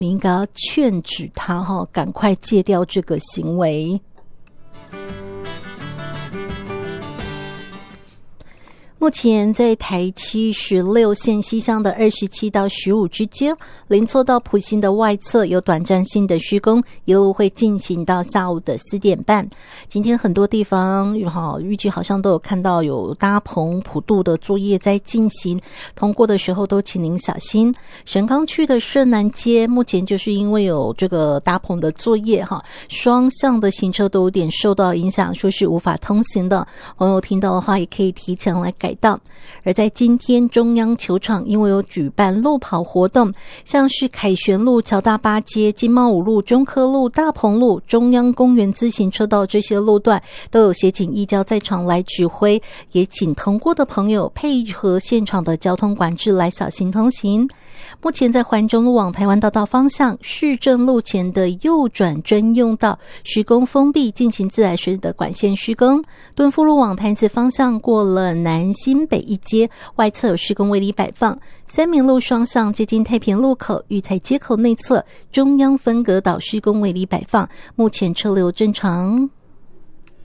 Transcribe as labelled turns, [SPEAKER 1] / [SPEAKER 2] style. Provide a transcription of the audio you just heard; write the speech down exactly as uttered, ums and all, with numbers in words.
[SPEAKER 1] 你应该要劝止他哈，赶快戒掉这个行为。目前在台七十六线西向的二十七到十五之间，林错到埔心的外侧有短暂性的施工，一路会进行到下午的四点半。今天很多地方预计好像都有看到有搭棚普渡的作业在进行，通过的时候都请您小心。神冈区的社南街目前就是因为有这个搭棚的作业，双向的行车都有点受到影响，说是无法通行的。朋友听到的话也可以提前来改道。而在今天中央球场因为有举办路跑活动，像是凯旋路、乔大八街、金茂五路、中科路、大鹏路、中央公园自行车道这些路段都有协警义交在场来指挥，也请通过的朋友配合现场的交通管制来小心通行。目前在环中路往台湾大道方向市政路前的右转专用道施工封闭，进行自来水的管线施工。敦富路往潭子方向过了南新北一街，外侧有施工围篱摆放。三民路双向接近太平路口育才街口内侧中央分隔岛施工围篱摆放，目前车流正常。